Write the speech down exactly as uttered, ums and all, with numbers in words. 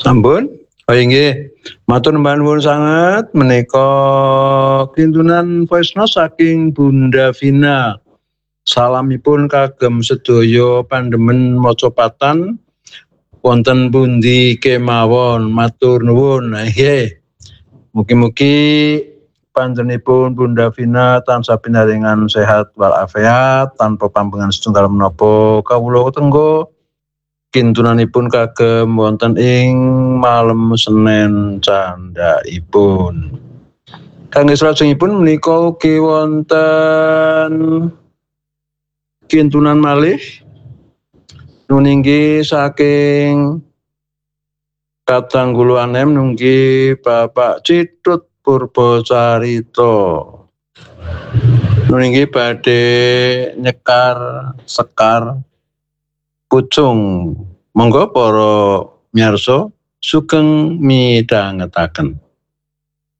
Ampun. Oh inggih. Matur nuwun sanget menika kintunan voice note saking Bunda Vina. Salamipun kagem sedaya pandemen mocopatan wonten pundi kemawon, matur nuwun. Nggih. Mugi-mugi panjenenganipun Bunda Vina tansah pinaringan sehat walafiat tanpa pampengan setunggal menapa kawula tenggo kintunanipun kagem wonten ing malem Senin candhaipun. Kangge salajengipun menika ugi wonten kintunan malih nuninggi saking Katangguluanem nunggi Bapak Cidut Purbocarito. Nuninggi badhe nyekar sekar pucung. Monggo para miyarsa sugeng midhangetaken.